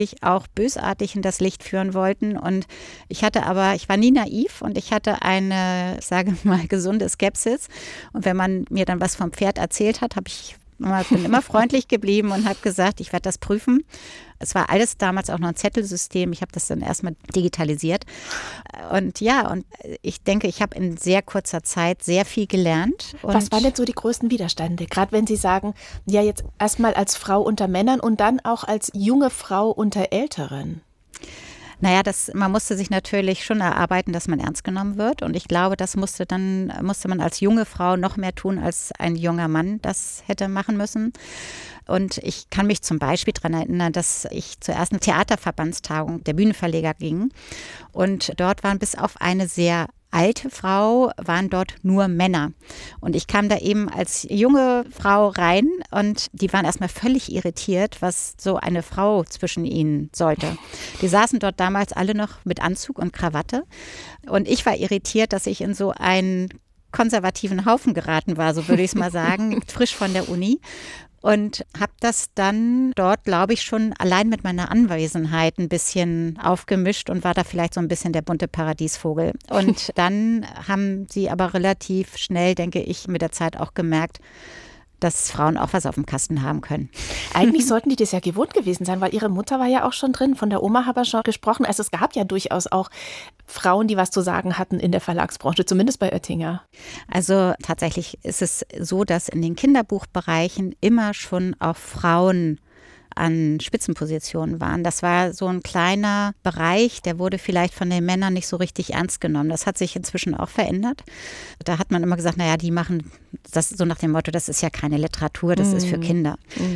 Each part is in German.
mich auch bösartig in das Licht führen wollten. Und ich war nie naiv und ich hatte eine, ich sage mal, gesunde Skepsis. Und wenn man mir dann was vom Pferd erzählt hat, bin immer freundlich geblieben und habe gesagt, ich werde das prüfen. Es war alles damals auch noch ein Zettelsystem. Ich habe das dann erstmal digitalisiert. Und ich denke, ich habe in sehr kurzer Zeit sehr viel gelernt. Und was waren denn so die größten Widerstände? Gerade wenn Sie sagen, ja, jetzt erstmal als Frau unter Männern und dann auch als junge Frau unter Älteren. Naja, man musste sich natürlich schon erarbeiten, dass man ernst genommen wird. Und ich glaube, das musste man als junge Frau noch mehr tun, als ein junger Mann das hätte machen müssen. Und ich kann mich zum Beispiel daran erinnern, dass ich zur ersten Theaterverbandstagung der Bühnenverleger ging. Und dort waren bis auf eine sehr alte Frau, waren dort nur Männer. Und ich kam da eben als junge Frau rein und die waren erstmal völlig irritiert, was so eine Frau zwischen ihnen sollte. Die saßen dort damals alle noch mit Anzug und Krawatte. Und ich war irritiert, dass ich in so einen konservativen Haufen geraten war, so würde ich es mal sagen, frisch von der Uni. Und habe das dann dort, glaube ich, schon allein mit meiner Anwesenheit ein bisschen aufgemischt und war da vielleicht so ein bisschen der bunte Paradiesvogel. Und dann haben sie aber relativ schnell, denke ich, mit der Zeit auch gemerkt, dass Frauen auch was auf dem Kasten haben können. Eigentlich sollten die das ja gewohnt gewesen sein, weil ihre Mutter war ja auch schon drin. Von der Oma habe ich schon gesprochen. Also es gab ja durchaus auch Frauen, die was zu sagen hatten in der Verlagsbranche, zumindest bei Oettinger. Also tatsächlich ist es so, dass in den Kinderbuchbereichen immer schon auch Frauen an Spitzenpositionen waren. Das war so ein kleiner Bereich, der wurde vielleicht von den Männern nicht so richtig ernst genommen. Das hat sich inzwischen auch verändert. Da hat man immer gesagt, naja, die machen das so nach dem Motto, das ist ja keine Literatur, das ist für Kinder.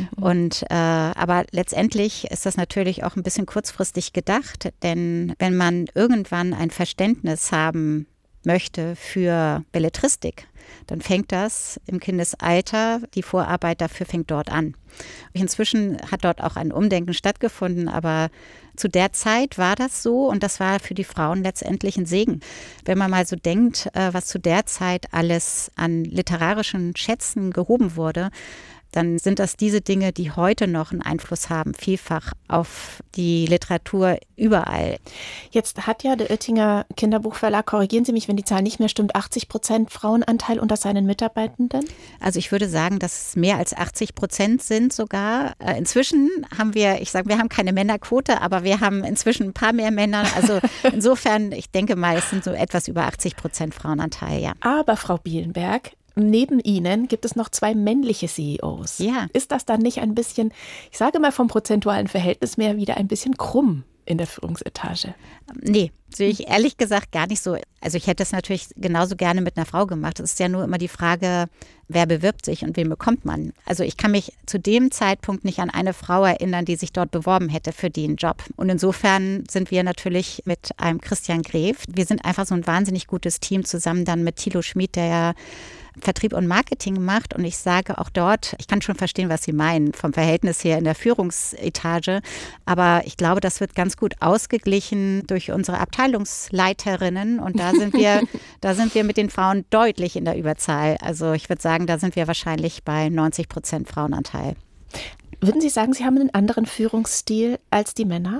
Und aber letztendlich ist das natürlich auch ein bisschen kurzfristig gedacht, denn wenn man irgendwann ein Verständnis haben möchte für Belletristik, dann fängt das im Kindesalter, die Vorarbeit dafür fängt dort an. Inzwischen hat dort auch ein Umdenken stattgefunden, aber zu der Zeit war das so und das war für die Frauen letztendlich ein Segen. Wenn man mal so denkt, was zu der Zeit alles an literarischen Schätzen gehoben wurde, dann sind das diese Dinge, die heute noch einen Einfluss haben, vielfach auf die Literatur überall. Jetzt hat ja der Oettinger Kinderbuchverlag, korrigieren Sie mich, wenn die Zahl nicht mehr stimmt, 80% Frauenanteil unter seinen Mitarbeitenden? Also ich würde sagen, dass es mehr als 80% sind sogar. Inzwischen haben wir haben keine Männerquote, aber wir haben inzwischen ein paar mehr Männer. Also insofern, ich denke mal, es sind so etwas über 80% Frauenanteil, ja. Aber Frau Bielenberg, neben Ihnen gibt es noch 2 männliche CEOs. Ja. Ist das dann nicht ein bisschen, ich sage mal vom prozentualen Verhältnis mehr, wieder ein bisschen krumm in der Führungsetage? Nee, sehe ich ehrlich gesagt gar nicht so. Also ich hätte es natürlich genauso gerne mit einer Frau gemacht. Es ist ja nur immer die Frage, wer bewirbt sich und wen bekommt man. Also ich kann mich zu dem Zeitpunkt nicht an eine Frau erinnern, die sich dort beworben hätte für den Job. Und insofern sind wir natürlich mit einem Christian Gref, wir sind einfach so ein wahnsinnig gutes Team zusammen dann mit Thilo Schmid, der ja Vertrieb und Marketing macht. Und ich sage auch dort, ich kann schon verstehen, was Sie meinen, vom Verhältnis her in der Führungsetage. Aber ich glaube, das wird ganz gut ausgeglichen durch unsere Abteilungsleiterinnen. Und da sind wir mit den Frauen deutlich in der Überzahl. Also ich würde sagen, da sind wir wahrscheinlich bei 90% Frauenanteil. Würden Sie sagen, Sie haben einen anderen Führungsstil als die Männer?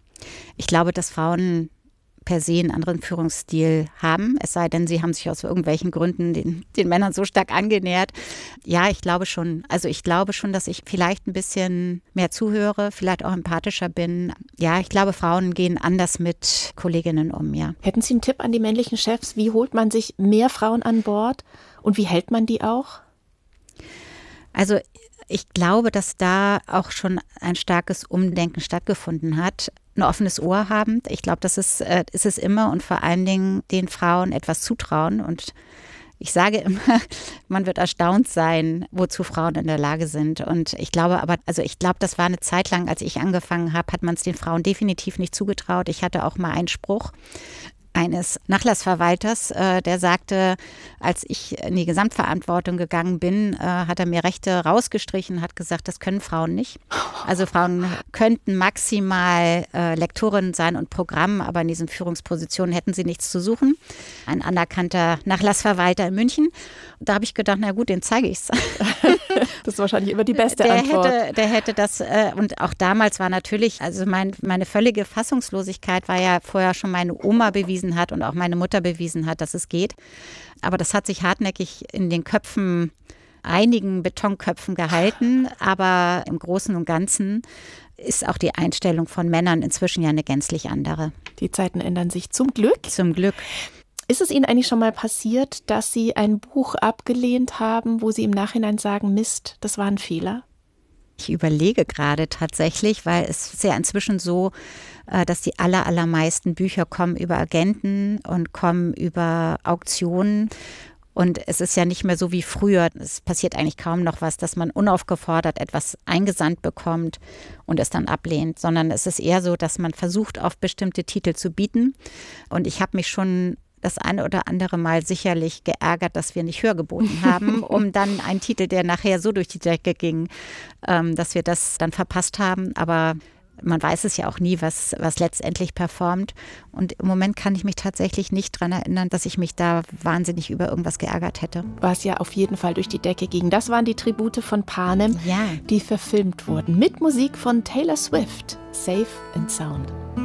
Ich glaube, dass Frauen per se einen anderen Führungsstil haben, es sei denn, sie haben sich aus irgendwelchen Gründen den Männern so stark angenähert. Ja, ich glaube schon. Also ich glaube schon, dass ich vielleicht ein bisschen mehr zuhöre, vielleicht auch empathischer bin. Ja, ich glaube, Frauen gehen anders mit Kolleginnen um, ja. Hätten Sie einen Tipp an die männlichen Chefs? Wie holt man sich mehr Frauen an Bord und wie hält man die auch? Also ich glaube, dass da auch schon ein starkes Umdenken stattgefunden hat. Ein offenes Ohr haben. Ich glaube, das ist es immer und vor allen Dingen den Frauen etwas zutrauen. Und ich sage immer, man wird erstaunt sein, wozu Frauen in der Lage sind. Und ich glaube das war eine Zeit lang, als ich angefangen habe, hat man es den Frauen definitiv nicht zugetraut. Ich hatte auch mal einen Spruch eines Nachlassverwalters, der sagte, als ich in die Gesamtverantwortung gegangen bin, hat er mir Rechte rausgestrichen, hat gesagt, das können Frauen nicht. Also Frauen könnten maximal Lektorinnen sein und Programm, aber in diesen Führungspositionen hätten sie nichts zu suchen. Ein anerkannter Nachlassverwalter in München. Da habe ich gedacht, na gut, den zeige ich's. Das ist wahrscheinlich immer die beste Antwort. Der hätte das, und auch damals war natürlich, also meine völlige Fassungslosigkeit war ja vorher schon meine Oma bewiesen hat und auch meine Mutter bewiesen hat, dass es geht. Aber das hat sich hartnäckig in den Köpfen, einigen Betonköpfen gehalten, aber im Großen und Ganzen ist auch die Einstellung von Männern inzwischen ja eine gänzlich andere. Die Zeiten ändern sich zum Glück. Zum Glück. Ist es Ihnen eigentlich schon mal passiert, dass Sie ein Buch abgelehnt haben, wo Sie im Nachhinein sagen, Mist, das war ein Fehler? Ich überlege gerade tatsächlich, weil es ist ja inzwischen so, dass die allermeisten Bücher kommen über Agenten und kommen über Auktionen. Und es ist ja nicht mehr so wie früher. Es passiert eigentlich kaum noch was, dass man unaufgefordert etwas eingesandt bekommt und es dann ablehnt, sondern es ist eher so, dass man versucht, auf bestimmte Titel zu bieten. Und ich habe mich schon das eine oder andere Mal sicherlich geärgert, dass wir nicht höher geboten haben, um dann einen Titel, der nachher so durch die Decke ging, dass wir das dann verpasst haben. Aber man weiß es ja auch nie, was letztendlich performt. Und im Moment kann ich mich tatsächlich nicht daran erinnern, dass ich mich da wahnsinnig über irgendwas geärgert hätte. Was ja auf jeden Fall durch die Decke ging. Das waren die Tribute von Panem, ja, die verfilmt wurden. Mit Musik von Taylor Swift. Safe and Sound.